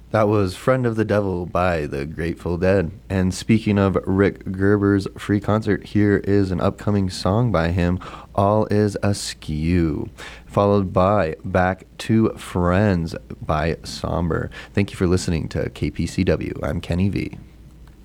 That was Friend of the Devil by the Grateful Dead. And speaking of Rick Gerber's free concert, here is an upcoming song by him, All Is Askew, followed by Back to Friends by Somber. Thank you for listening to KPCW. I'm Kenny V.